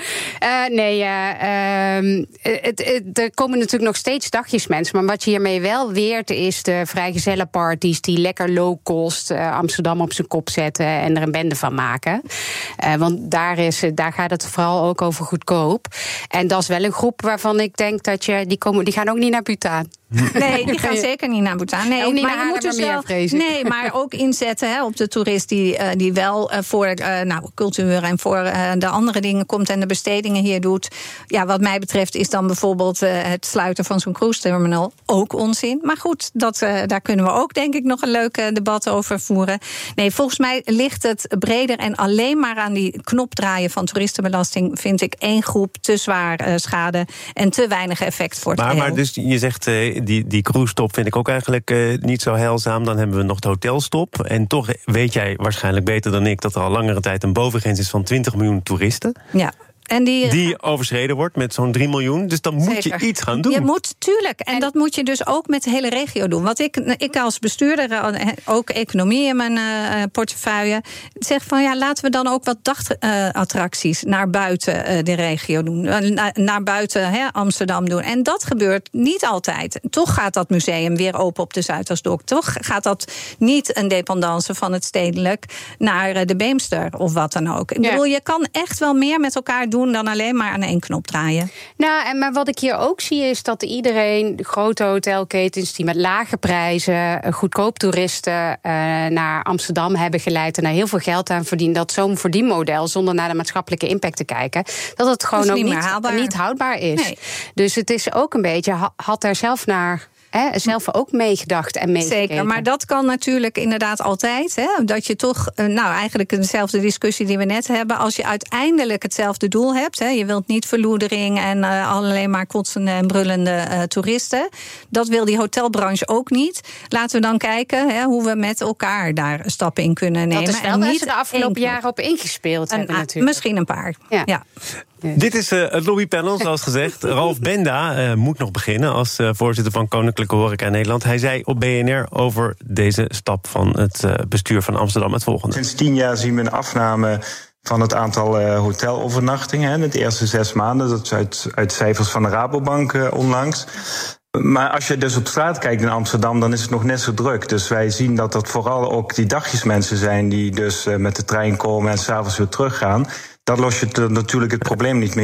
uh, nee, uh, um, het, het, er komen natuurlijk nog steeds dagjes mensen. Maar wat je hiermee wel weert is de vrijgezellenparties die lekker low cost uh, Amsterdam op zijn kop zetten en er een bende van maken. Uh, want daar, is, daar gaat het vooral ook over goedkoop. En dat is wel een groep waarvan ik denk dat je, die, komen, die gaan ook niet naar Bhutan. Nee, die gaan zeker niet naar Bhutan. Nee, ook niet maar naar je moet dus wel, nee, maar ook inzetten hè, op de toerist die, uh, die wel uh, voor uh, nou, cultuur en voor uh, de andere dingen komt en de bestedingen hier doet. Ja, wat mij betreft is dan bijvoorbeeld uh, het sluiten van zo'n cruise terminal ook onzin. Maar goed, dat, uh, daar kunnen we ook denk ik nog een leuk uh, debat over voeren. Nee, volgens mij ligt het breder en alleen maar aan die knop draaien van toeristenbelasting vind ik één groep te zwaar uh, schade en te weinig effect voor het maar, geheel. maar dus je zegt uh, die, die cruise-stop vind ik ook eigenlijk uh, niet zo heilzaam. Dan hebben we nog de hotelstop. En toch weet jij waarschijnlijk beter dan ik dat er al langere tijd een bovengrens is van twintig miljoen toeristen. Ja. En die, die overschreden wordt met zo'n drie miljoen. Dus dan moet Zeker. je iets gaan doen. Je moet, tuurlijk. En, en dat moet je dus ook met de hele regio doen. Wat ik, ik als bestuurder, ook economie in mijn uh, portefeuille, zeg van ja, laten we dan ook wat dagattracties uh, naar buiten uh, de regio doen. Uh, naar, naar buiten hè, Amsterdam doen. En dat gebeurt niet altijd. Toch gaat dat museum weer open op de Zuidersdok. Toch gaat dat niet een dependance van het stedelijk naar uh, de Beemster of wat dan ook. Ik ja. bedoel, je kan echt wel meer met elkaar doen doen dan alleen maar aan één knop draaien. Nou, en maar wat ik hier ook zie is dat iedereen, de grote hotelketens die met lage prijzen, goedkoop toeristen uh, naar Amsterdam hebben geleid en daar heel veel geld aan verdienen, dat zo'n verdienmodel, zonder naar de maatschappelijke impact te kijken, dat het gewoon ook niet, niet, niet houdbaar is. Nee. Dus het is ook een beetje, had daar zelf naar He, zelf ook meegedacht en meegekeken. Zeker, maar dat kan natuurlijk inderdaad altijd. Hè, dat je toch, nou eigenlijk dezelfde discussie die we net hebben, als je uiteindelijk hetzelfde doel hebt, hè, je wilt niet verloedering en uh, alleen maar kotsende en brullende uh, toeristen. Dat wil die hotelbranche ook niet. Laten we dan kijken hè, hoe we met elkaar daar stappen in kunnen nemen. Dat is wel en niet ze de afgelopen jaren op ingespeeld een, hebben natuurlijk. Misschien een paar, ja. ja. Dit is uh, het lobbypanel, zoals gezegd. Ralf Benda uh, moet nog beginnen als uh, voorzitter van Koninklijke Horeca Nederland. Hij zei op B N R over deze stap van het uh, bestuur van Amsterdam het volgende. Sinds tien jaar zien we een afname van het aantal uh, hotelovernachtingen in de eerste zes maanden. Dat is uit, uit cijfers van de Rabobank uh, onlangs. Maar als je dus op straat kijkt in Amsterdam, dan is het nog net zo druk. Dus wij zien dat dat vooral ook die dagjesmensen zijn die dus uh, met de trein komen en 's avonds weer teruggaan. Dat lost je natuurlijk het probleem niet mee op.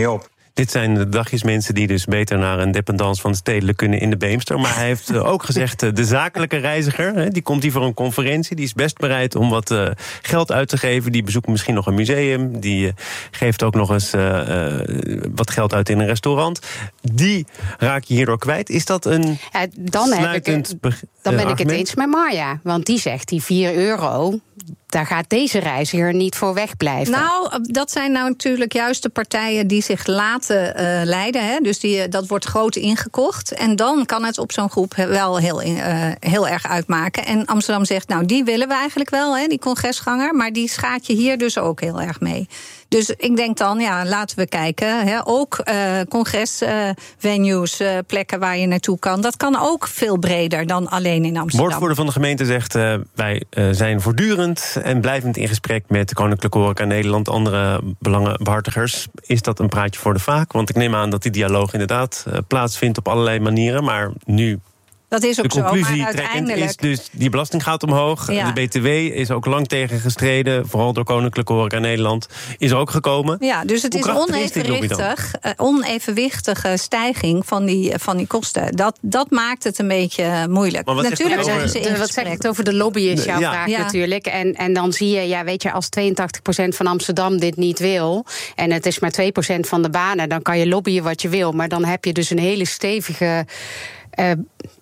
Dit zijn de dagjesmensen die dus beter naar een dependance van de Stedelijk kunnen in de Beemster. Maar hij heeft uh, ook gezegd, uh, de zakelijke reiziger, hè, die komt hier voor een conferentie. Die is best bereid om wat uh, geld uit te geven. Die bezoekt misschien nog een museum. Die uh, geeft ook nog eens uh, uh, wat geld uit in een restaurant. Die raak je hierdoor kwijt. Is dat een ja, dan heb ik, Dan ben uh, ik argument? het eens met Marja. Want die zegt, die vier euro... daar gaat deze reiziger niet voor wegblijven. Nou, dat zijn nou natuurlijk juist de partijen die zich laten uh, leiden. Hè? Dus die, dat wordt groot ingekocht. En dan kan het op zo'n groep wel heel, uh, heel erg uitmaken. En Amsterdam zegt, nou, die willen we eigenlijk wel, hè, die congresganger. Maar die schaadt je hier dus ook heel erg mee. Dus ik denk dan, ja, laten we kijken. Hè, ook uh, congresvenues, uh, uh, plekken waar je naartoe kan. Dat kan ook veel breder dan alleen in Amsterdam. Woordvoerder van de gemeente zegt, uh, wij uh, zijn voortdurend en blijvend in gesprek met de Koninklijke Horeca Nederland, andere belangenbehartigers. Is dat een praatje voor de vaak? Want ik neem aan dat die dialoog inderdaad uh, plaatsvindt op allerlei manieren. Maar nu... Dat is ook de conclusie zo, maar trekkend uiteindelijk... is dus, die belasting gaat omhoog. Ja. De B T W is ook lang tegen gestreden, vooral door Koninklijke Horeca Nederland, is er ook gekomen. Ja, dus het Hoe is onevenwichtig, uh, onevenwichtige stijging van die, van die kosten. Dat, dat maakt het een beetje moeilijk. Maar wat natuurlijk zijn ze in Wat zeg ik over de lobby is jouw ja. vraag ja. natuurlijk. En, en dan zie je, ja, weet je, als tweeëntachtig procent van Amsterdam dit niet wil, en het is maar twee procent van de banen, dan kan je lobbyen wat je wil. Maar dan heb je dus een hele stevige Uh,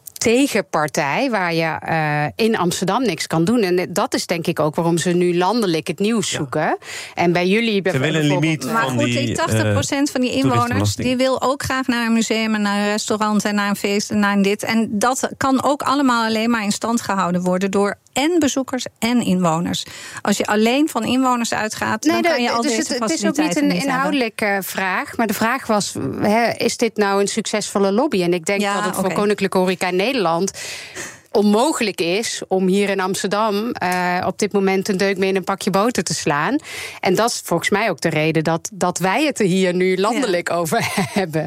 tegenpartij waar je uh, in Amsterdam niks kan doen. En dat is denk ik ook waarom ze nu landelijk het nieuws zoeken. Ja. En bij jullie bijvoorbeeld... Een limiet maar goed, die tachtig procent van die inwoners, die wil ook graag naar een museum en naar een restaurant en naar een feest en naar een dit. En dat kan ook allemaal alleen maar in stand gehouden worden door en bezoekers en inwoners. Als je alleen van inwoners uitgaat, nee, dan kan je al dus deze het, faciliteiten het is ook niet een niet inhoudelijke hebben. vraag, maar de vraag was, he, is dit nou een succesvolle lobby? En ik denk ja, dat het voor okay. Koninklijke Horeca Nederland onmogelijk is om hier in Amsterdam uh, op dit moment een deuk mee in een pakje boter te slaan. En dat is volgens mij ook de reden dat, dat wij het er hier nu landelijk ja. over hebben.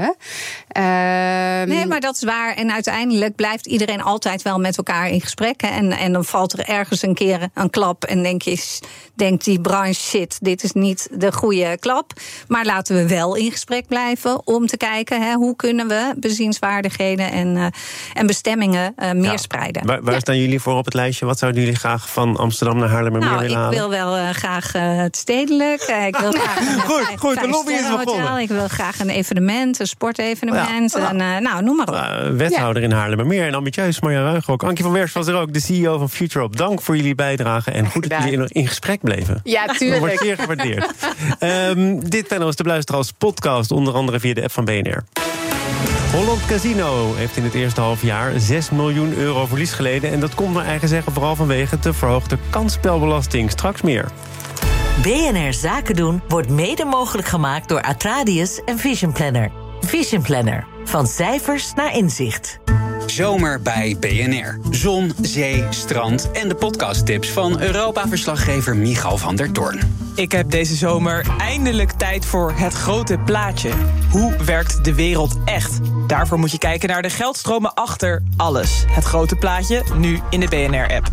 Um, nee, maar dat is waar. En uiteindelijk blijft iedereen altijd wel met elkaar in gesprek. Hè. En, en dan valt er ergens een keer een klap en denk je, denkt die branche, shit, dit is niet de goede klap. Maar laten we wel in gesprek blijven om te kijken, hè, hoe kunnen we bezienswaardigheden en, uh, en bestemmingen uh, meer ja. spreiden. Waar, waar ja. staan jullie voor op het lijstje? Wat zouden jullie graag van Amsterdam naar Haarlemmermeer nou, willen halen? Ik wil wel uh, graag uh, het stedelijk. Uh, ik wil graag een goed, vijf, goed, de vijf lobby is begonnen. Ik wil graag een evenement, een sportevenement. Ja. En, uh, nou, noem maar op. Uh, wethouder ja. in Haarlemmermeer en ambitieus Marja Ruigrok. Ankie van Wersch was er ook, de C E O van FutureHope. Dank voor jullie bijdrage en goed dat jullie in, in gesprek bleven. Ja, tuurlijk. Dat wordt zeer gewaardeerd. um, dit panel is te beluisteren als podcast, onder andere via de app van B N R. Holland Casino heeft in het eerste half jaar zes miljoen euro verlies geleden. En dat komt naar eigen zeggen vooral vanwege de verhoogde kansspelbelasting. Straks meer. B N R Zaken doen wordt mede mogelijk gemaakt door Atradius en Vision Planner. Vision Planner. Van cijfers naar inzicht. Zomer bij B N R. Zon, zee, strand en de podcasttips van Europa-verslaggever Michal van der Toorn. Ik heb deze zomer eindelijk tijd voor het grote plaatje. Hoe werkt de wereld echt? Daarvoor moet je kijken naar de geldstromen achter alles. Het grote plaatje, nu in de B N R-app.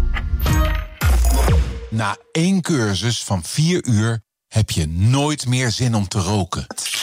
Na één cursus van vier uur heb je nooit meer zin om te roken.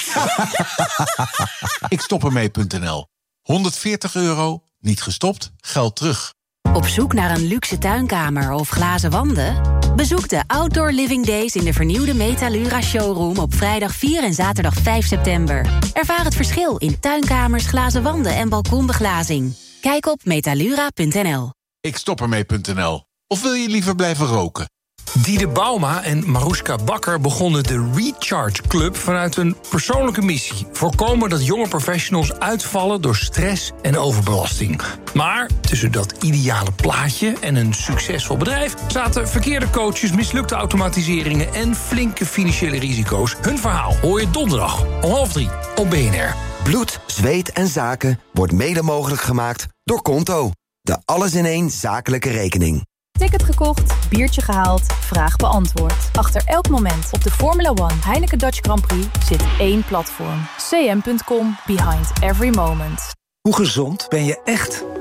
Ik stop ermee punt n l. honderdveertig euro, niet gestopt, geld terug. Op zoek naar een luxe tuinkamer of glazen wanden? Bezoek de Outdoor Living Days in de vernieuwde Metalura Showroom op vrijdag vier en zaterdag vijf september. Ervaar het verschil in tuinkamers, glazen wanden en balkonbeglazing. Kijk op metalura punt n l. Ik stop ermee punt n l. Of wil je liever blijven roken? Diede Bauma en Marouska Bakker begonnen de Recharge Club vanuit een persoonlijke missie. Voorkomen dat jonge professionals uitvallen door stress en overbelasting. Maar tussen dat ideale plaatje en een succesvol bedrijf zaten verkeerde coaches, mislukte automatiseringen en flinke financiële risico's. Hun verhaal hoor je donderdag om half drie op B N R. Bloed, zweet en zaken wordt mede mogelijk gemaakt door Konto. De alles-in-één zakelijke rekening. Ticket gekocht, biertje gehaald, vraag beantwoord. Achter elk moment op de Formula One Heineken Dutch Grand Prix zit één platform. C M punt com, behind every moment. Hoe gezond ben je echt?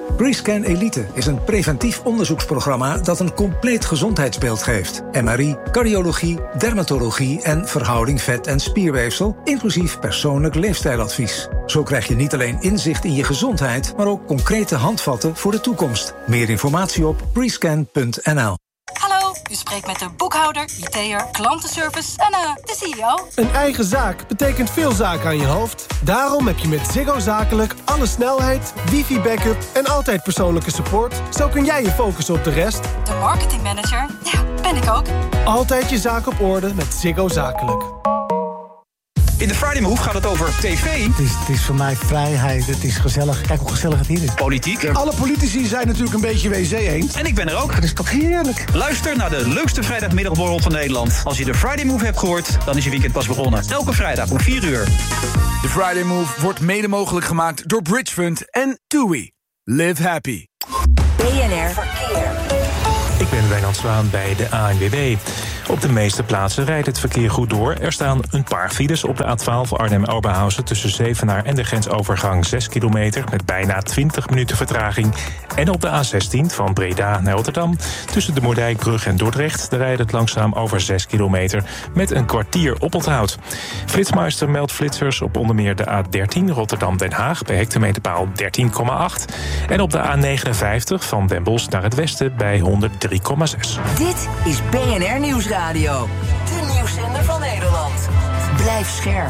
BreScan Elite is een preventief onderzoeksprogramma dat een compleet gezondheidsbeeld geeft. M R I, cardiologie, dermatologie en verhouding vet- en spierweefsel, inclusief persoonlijk leefstijladvies. Zo krijg je niet alleen inzicht in je gezondheid, maar ook concrete handvatten voor de toekomst. Meer informatie op brescan punt n l. Hallo, u spreekt met de boekhouder, I T'er, klantenservice en uh, de C E O. Een eigen zaak betekent veel zaken aan je hoofd. Daarom heb je met Ziggo Zakelijk alle snelheid, wifi-backup en altijd persoonlijke support. Zo kun jij je focussen op de rest. De marketingmanager, ja, ben ik ook. Altijd je zaak op orde met Ziggo Zakelijk. In de Friday Move gaat het over tv. Het is, het is voor mij vrijheid, het is gezellig. Kijk hoe gezellig het hier is. Politiek. Alle politici zijn natuurlijk een beetje W C eens. En ik ben er ook. Dat is toch heerlijk. Luister naar de leukste vrijdagmiddagborrel van Nederland. Als je de Friday Move hebt gehoord, dan is je weekend pas begonnen. Elke vrijdag om vier uur. De Friday Move wordt mede mogelijk gemaakt door Bridgefund en TUI. Live happy. B N R Verkeer. Ik ben Wijnand Zwaan bij de A N W B. Op de meeste plaatsen rijdt het verkeer goed door. Er staan een paar files op de A twaalf Arnhem-Oberhausen tussen Zevenaar en de grensovergang zes kilometer met bijna twintig minuten vertraging. En op de A zestien van Breda naar Rotterdam tussen de Moerdijkbrug en Dordrecht daar rijdt het langzaam over zes kilometer met een kwartier oponthoud. Flitsmeister meldt flitsers op onder meer de A dertien Rotterdam-Den Haag bij hectometerpaal dertien komma acht. En op de A negenenvijftig van Den Bosch naar het westen bij honderd drie komma zes. Dit is B N R Nieuwsradio. De nieuwszender van Nederland. Blijf scherp.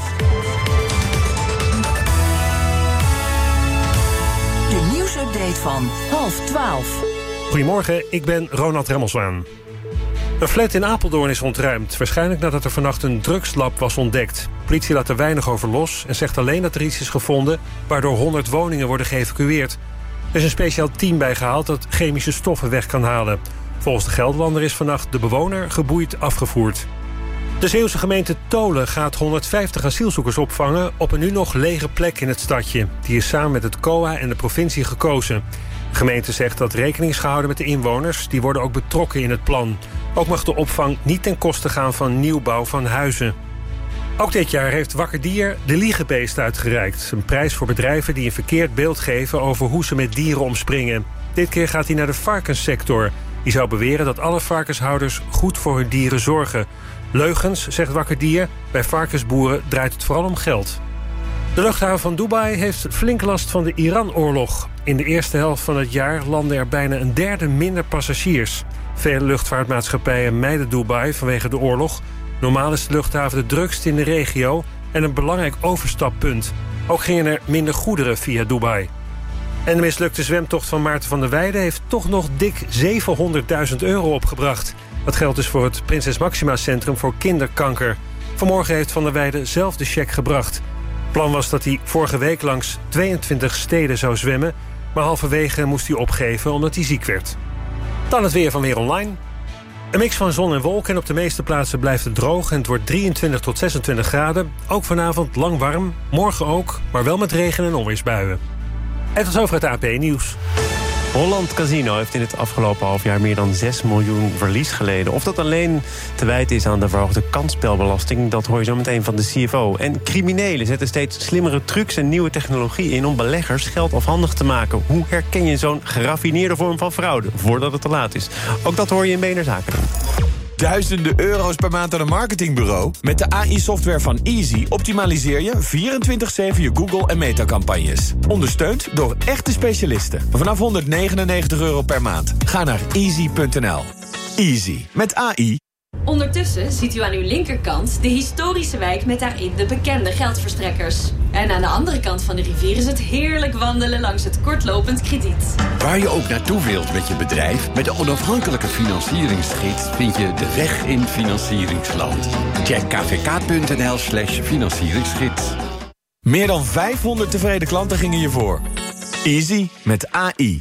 De nieuwsupdate van half twaalf. Goedemorgen, ik ben Ronald Remmelswaan. Een flat in Apeldoorn is ontruimd. Waarschijnlijk nadat er vannacht een drugslab was ontdekt. Politie laat er weinig over los en zegt alleen dat er iets is gevonden waardoor honderd woningen worden geëvacueerd. Er is een speciaal team bijgehaald dat chemische stoffen weg kan halen. Volgens de Gelderlander is vannacht de bewoner geboeid afgevoerd. De Zeeuwse gemeente Tolen gaat honderdvijftig asielzoekers opvangen op een nu nog lege plek in het stadje. Die is samen met het C O A en de provincie gekozen. De gemeente zegt dat rekening is gehouden met de inwoners. Die worden ook betrokken in het plan. Ook mag de opvang niet ten koste gaan van nieuwbouw van huizen. Ook dit jaar heeft Wakker Dier de Liegebeest uitgereikt. Een prijs voor bedrijven die een verkeerd beeld geven over hoe ze met dieren omspringen. Dit keer gaat hij naar de varkenssector. Die zou beweren dat alle varkenshouders goed voor hun dieren zorgen. Leugens, zegt Wakker Dier, bij varkensboeren draait het vooral om geld. De luchthaven van Dubai heeft flink last van de Iran-oorlog. In de eerste helft van het jaar landen er bijna een derde minder passagiers. Vele luchtvaartmaatschappijen mijden Dubai vanwege de oorlog. Normaal is de luchthaven de drukst in de regio en een belangrijk overstappunt. Ook gingen er minder goederen via Dubai. En de mislukte zwemtocht van Maarten van der Weijden heeft toch nog dik zevenhonderdduizend euro opgebracht. Dat geldt dus voor het Prinses Maxima Centrum voor Kinderkanker. Vanmorgen heeft Van der Weijden zelf de cheque gebracht. Het plan was dat hij vorige week langs tweeëntwintig steden zou zwemmen, maar halverwege moest hij opgeven omdat hij ziek werd. Dan het weer van Weer Online. Een mix van zon en wolken en op de meeste plaatsen blijft het droog en het wordt drieëntwintig tot zesentwintig graden. Ook vanavond lang warm, morgen ook, maar wel met regen en onweersbuien. En tot zover het A P Nieuws. Holland Casino heeft in het afgelopen half jaar meer dan zes miljoen verlies geleden. Of dat alleen te wijten is aan de verhoogde kansspelbelasting, dat hoor je zo meteen van de C F O. En criminelen zetten steeds slimmere trucs en nieuwe technologie in om beleggers geld afhandig te maken. Hoe herken je zo'n geraffineerde vorm van fraude voordat het te laat is? Ook dat hoor je in B N R Zaken. Duizenden euro's per maand aan een marketingbureau? Met de A I-software van Easy optimaliseer je vierentwintig zeven je Google- en Meta-campagnes. Ondersteund door echte specialisten. Vanaf honderdnegenennegentig euro per maand. Ga naar easy punt n l. Easy. Met A I. Ondertussen ziet u aan uw linkerkant de historische wijk met daarin de bekende geldverstrekkers. En aan de andere kant van de rivier is het heerlijk wandelen langs het kortlopend krediet. Waar je ook naartoe wilt met je bedrijf, met de onafhankelijke financieringsgids vind je de weg in financieringsland. Check k v k punt n l slash financieringsgids. Meer dan vijfhonderd tevreden klanten gingen je voor. Easy met A I.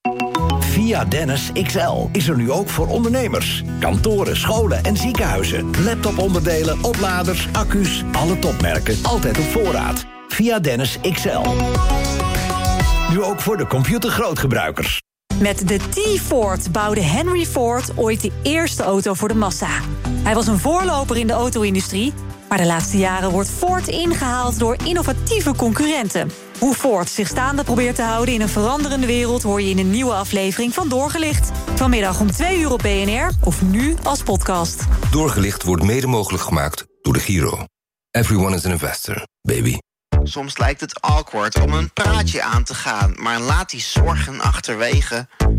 Via Dennis X L is er nu ook voor ondernemers. Kantoren, scholen en ziekenhuizen. Laptoponderdelen, opladers, accu's, alle topmerken. Altijd op voorraad. Via Dennis X L. Nu ook voor de computergrootgebruikers. Met de T-Ford bouwde Henry Ford ooit de eerste auto voor de massa. Hij was een voorloper in de auto-industrie Maar de laatste jaren wordt Ford ingehaald door innovatieve concurrenten. Hoe Ford zich staande probeert te houden in een veranderende wereld... hoor je in een nieuwe aflevering van Doorgelicht. Vanmiddag om twee uur op B N R of nu als podcast. Doorgelicht wordt mede mogelijk gemaakt door de Giro. Everyone is an investor, baby. Soms lijkt het awkward om een praatje aan te gaan... maar laat die zorgen achterwege.